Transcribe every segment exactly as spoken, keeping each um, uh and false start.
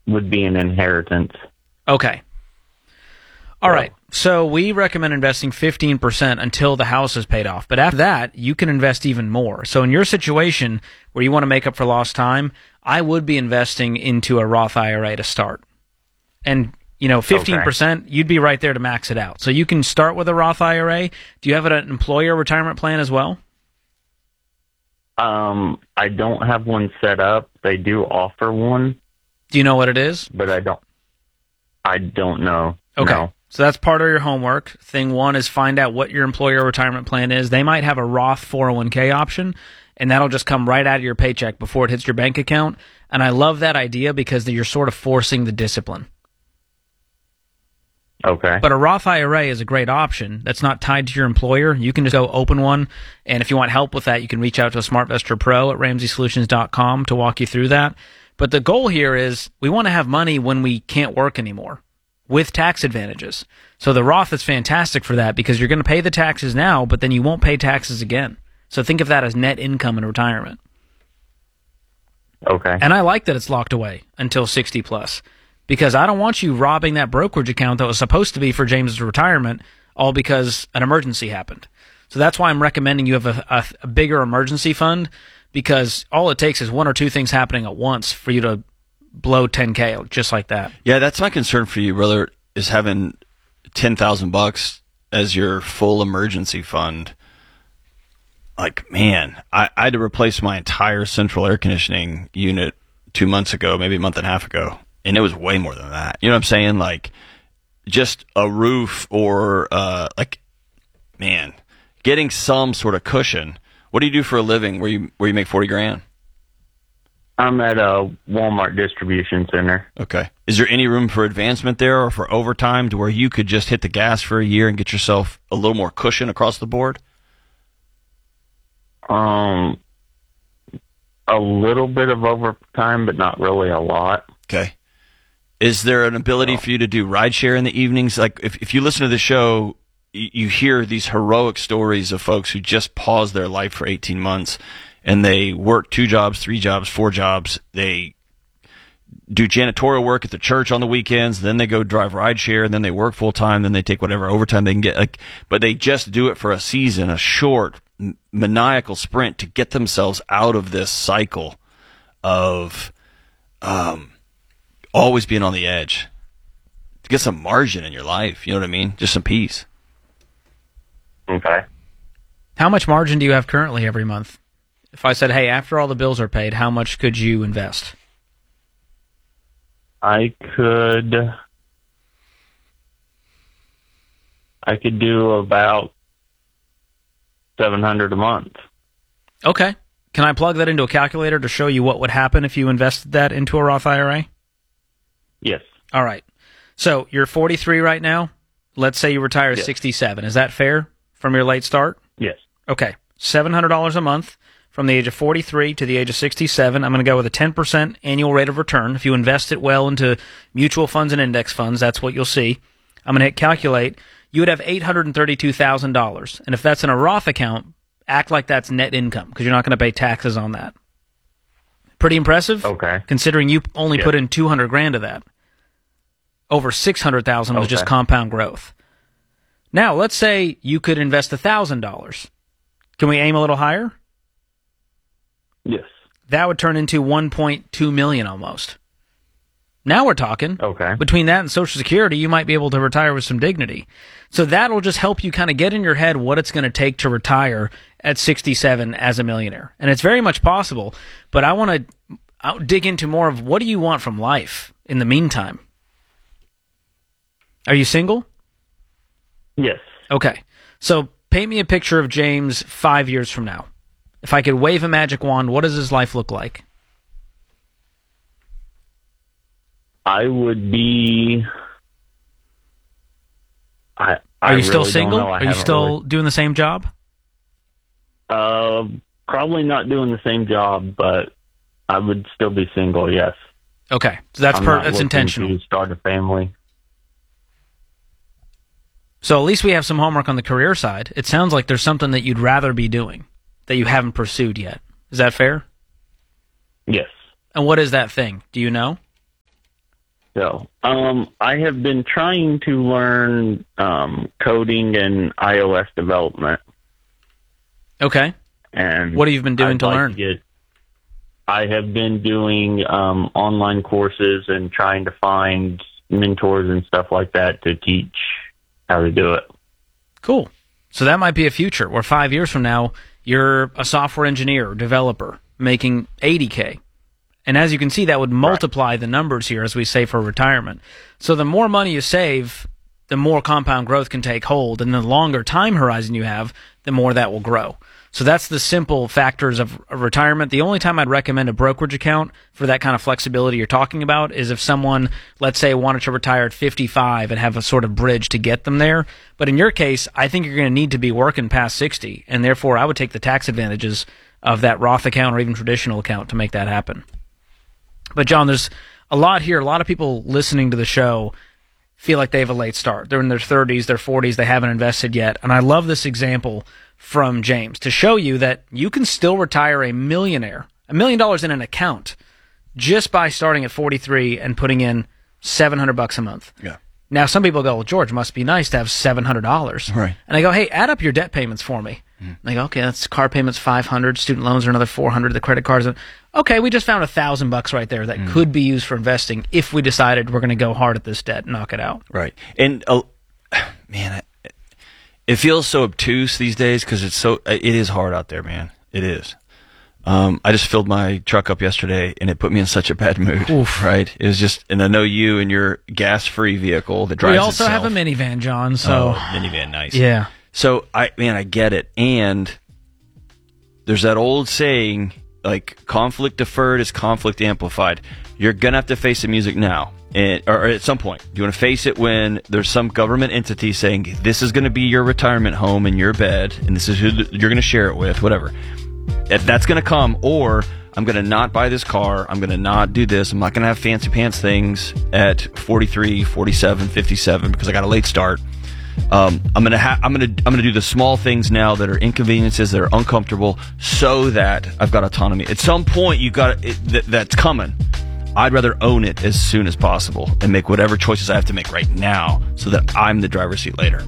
would be an inheritance. Okay. All So- right. So we recommend investing fifteen percent until the house is paid off. But after that, you can invest even more. So in your situation where you want to make up for lost time, I would be investing into a Roth I R A to start. And, you know, fifteen percent, you'd be right there to max it out. So you can start with a Roth I R A. Do you have an employer retirement plan as well? Um, I don't have one set up. They do offer one, Do you know what it is? but I don't. I don't know. Okay. No. So that's part of your homework. Thing one is find out what your employer retirement plan is. They might have a Roth four oh one k option, and that'll just come right out of your paycheck before it hits your bank account. And I love that idea because you're sort of forcing the discipline. Okay. But a Roth I R A is a great option that's not tied to your employer. You can just go open one, and if you want help with that, you can reach out to a SmartVestor Pro at Ramsey Solutions dot com to walk you through that. But the goal here is we want to have money when we can't work anymore with tax advantages. So the Roth is fantastic for that because you're going to pay the taxes now, but then you won't pay taxes again. So think of that as net income in retirement. Okay. And I like that it's locked away until sixty plus because I don't want you robbing that brokerage account that was supposed to be for James's retirement all because an emergency happened. So that's why I'm recommending you have a, a, a bigger emergency fund because all it takes is one or two things happening at once for you to blow ten K just like that. Yeah, that's my concern for you, brother, is having ten thousand bucks as your full emergency fund. Like, man, I, I had to replace my entire central air conditioning unit two months ago, maybe a month and a half ago, and it was way more than that. You know what I'm saying? Like, just a roof or, uh, like, man, getting some sort of cushion. What do you do for a living where you where you make forty grand? I'm at a Walmart distribution center. Okay. Is there any room for advancement there or for overtime to where you could just hit the gas for a year and get yourself a little more cushion across the board? Um, a little bit of overtime, but not really a lot. Okay. Is there an ability for you to do rideshare in the evenings? Like, if, if you listen to the show, you, you hear these heroic stories of folks who just paused their life for eighteen months and they work two jobs, three jobs, four jobs. They do janitorial work at the church on the weekends. Then they go drive rideshare, and then they work full time. Then they take whatever overtime they can get. Like, but they just do it for a season, a short, m- maniacal sprint to get themselves out of this cycle of um, always being on the edge. To get some margin in your life, you know what I mean? Just some peace. Okay. How much margin do you have currently every month? If I said, hey, after all the bills are paid, how much could you invest? I could, I could do about seven hundred a month. Okay. Can I plug that into a calculator to show you what would happen if you invested that into a Roth I R A? Yes. All right. So you're forty-three right now. Let's say you retire at Yes. sixty-seven. Is that fair from your late start? Yes. Okay. seven hundred dollars a month from the age of forty-three to the age of sixty-seven. I'm going to go with a ten percent annual rate of return. If you invest it well into mutual funds and index funds, that's what you'll see. I'm going to hit calculate. You would have eight hundred thirty-two thousand dollars. And if that's in a Roth account, act like that's net income because you're not going to pay taxes on that. Pretty impressive? Okay. Considering you only Yeah. put in two hundred grand of that. Over six hundred thousand was Okay. just compound growth. Now, let's say you could invest one thousand dollars. Can we aim a little higher? Yes. That would turn into one point two million dollars almost. Now we're talking. Okay. Between that and Social Security, you might be able to retire with some dignity. So that'll just help you kind of get in your head what it's going to take to retire at sixty-seven as a millionaire. And it's very much possible, but I want to dig into more of what do you want from life in the meantime? Are you single? Yes. Okay. So paint me a picture of James five years from now. If I could wave a magic wand, what does his life look like? I would be. I. Are I you still really don't single? know. I Are you haven't still really- doing the same job? Uh, probably not doing the same job, but I would still be single. Yes. Okay. So that's I'm per- not that's looking intentional. to start a family. So at least we have some homework on the career side. It sounds like there's something that you'd rather be doing that you haven't pursued yet. Is that fair? Yes. And what is that thing? Do you know? So, um, I have been trying to learn um, coding and iOS development. Okay. And what have you been doing I'd to like learn? To get, I have been doing um, online courses and trying to find mentors and stuff like that to teach how to do it. Cool. So that might be a future where five years from now, you're a software engineer or developer making eighty K. And as you can see, that would multiply right. the numbers here, as we say, for retirement. So the more money you save, the more compound growth can take hold. And the longer time horizon you have, the more that will grow. So that's the simple factors of, of retirement. The only time I'd recommend a brokerage account for that kind of flexibility you're talking about is if someone, let's say, wanted to retire at fifty-five and have a sort of bridge to get them there. But in your case, I think you're going to need to be working past sixty, and therefore I would take the tax advantages of that Roth account or even traditional account to make that happen. But John, there's a lot here. A lot of people listening to the show feel like they have a late start. They're in their thirties, their forties, they haven't invested yet. And I love this example from James to show you that you can still retire a millionaire, a million dollars in an account, just by starting at forty-three and putting in seven hundred bucks a month. Yeah. Now, some people go, well, George, must be nice to have seven hundred dollars. Right. And I go, hey, add up your debt payments for me. Mm. And they go, okay, that's car payments five hundred, student loans are another four hundred, the credit cards. Are, okay, we just found a thousand bucks right there that mm. could be used for investing if we decided we're going to go hard at this debt and knock it out. Right. And, uh, man, I, it feels so obtuse these days because it's so, it is hard out there, man. It is. Um, I just filled my truck up yesterday, and it put me in such a bad mood. Oof. Right? It was just, and I know you and your gas-free vehicle that drives We also itself. have a minivan, John. So oh, minivan, nice. Yeah. So I, man, I get it. And there's that old saying, like, conflict deferred is conflict amplified. You're gonna have to face the music now. And, or at some point, you want to face it when there's some government entity saying this is going to be your retirement home and your bed, and this is who you're going to share it with, whatever. If that's going to come, or I'm going to not buy this car, I'm going to not do this, I'm not going to have fancy pants things at forty-three, forty-seven, fifty-seven because I got a late start. Um, I'm gonna ha- I'm gonna I'm gonna do the small things now that are inconveniences, that are uncomfortable, so that I've got autonomy. At some point, you got it, th- that's coming. I'd rather own it as soon as possible and make whatever choices I have to make right now so that I'm the driver's seat later.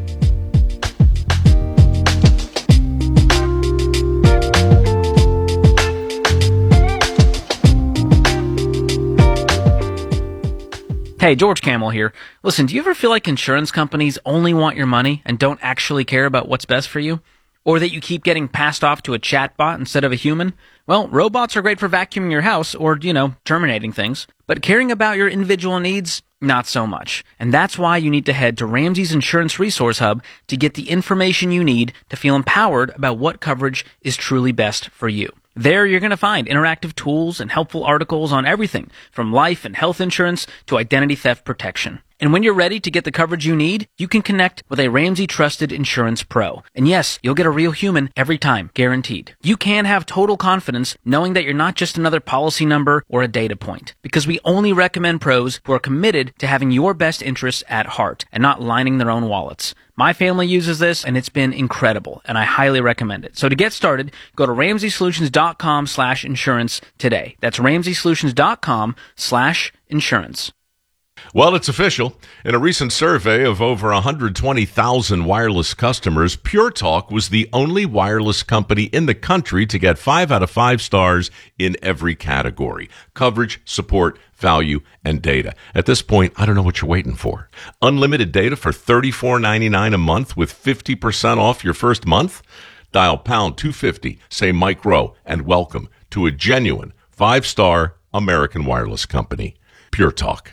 Hey, George Camel here. Listen, do you ever feel like insurance companies only want your money and don't actually care about what's best for you? Or that you keep getting passed off to a chatbot instead of a human? Well, robots are great for vacuuming your house or, you know, terminating things. But caring about your individual needs, not so much. And that's why you need to head to Ramsey's Insurance Resource Hub to get the information you need to feel empowered about what coverage is truly best for you. There you're going to find interactive tools and helpful articles on everything from life and health insurance to identity theft protection. And when you're ready to get the coverage you need, you can connect with a Ramsey Trusted Insurance Pro. And yes, you'll get a real human every time, guaranteed. You can have total confidence knowing that you're not just another policy number or a data point, because we only recommend pros who are committed to having your best interests at heart and not lining their own wallets. My family uses this, and it's been incredible, and I highly recommend it. So to get started, go to ramsey solutions dot com slash insurance today. That's ramsey solutions dot com slash insurance. Well, it's official. In a recent survey of over one hundred twenty thousand wireless customers, Pure Talk was the only wireless company in the country to get five out of five stars in every category: coverage, support, value, and data. At this point, I don't know what you're waiting for. Unlimited data for thirty-four ninety-nine a month with fifty percent off your first month? Dial pound two fifty, say Mike Rowe, and welcome to a genuine five-star American wireless company. Pure Talk.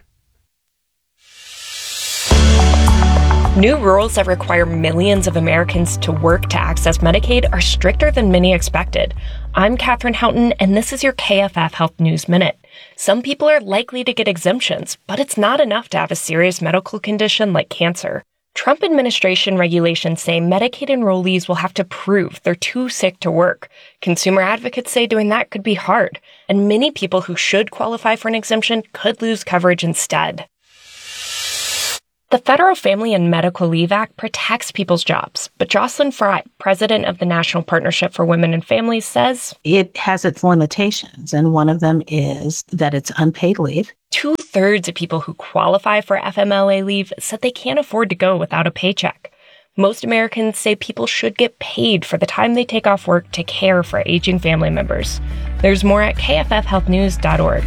New rules that require millions of Americans to work to access Medicaid are stricter than many expected. I'm Katherine Houghton, and this is your K F F Health News Minute. Some people are likely to get exemptions, but it's not enough to have a serious medical condition like cancer. Trump administration regulations say Medicaid enrollees will have to prove they're too sick to work. Consumer advocates say doing that could be hard, and many people who should qualify for an exemption could lose coverage instead. The Federal Family and Medical Leave Act protects people's jobs, but Jocelyn Fry, president of the National Partnership for Women and Families, says it has its limitations, and one of them is that it's unpaid leave. Two-thirds of people who qualify for F M L A leave said they can't afford to go without a paycheck. Most Americans say people should get paid for the time they take off work to care for aging family members. There's more at K F F health news dot org.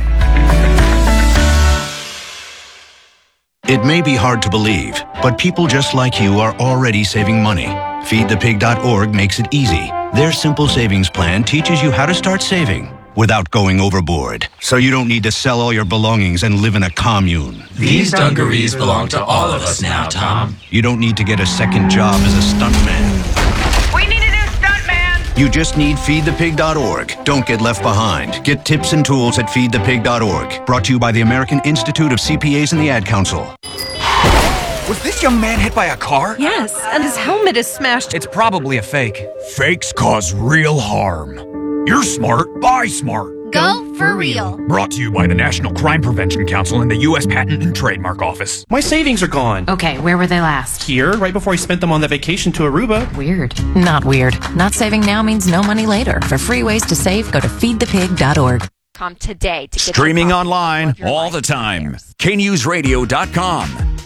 It may be hard to believe, but people just like you are already saving money. feed the pig dot org makes it easy. Their simple savings plan teaches you how to start saving without going overboard, so you don't need to sell all your belongings and live in a commune. These dungarees belong to all of us now, Tom. You don't need to get a second job as a stuntman. We need a new stuntman! You just need feed the pig dot org. Don't get left behind. Get tips and tools at feed the pig dot org. Brought to you by the American Institute of C P As and the Ad Council. Was this young man hit by a car? Yes, and his helmet is smashed. It's probably a fake. Fakes cause real harm. You're smart. Buy smart. Go for real. Brought to you by the National Crime Prevention Council and the U S Patent and Trademark Office. My savings are gone. Okay, where were they last? Here, right before I spent them on the vacation to Aruba. Weird. Not weird. Not saving now means no money later. For free ways to save, go to feed the pig dot org. Today to get streaming online all the time. K News Radio dot com.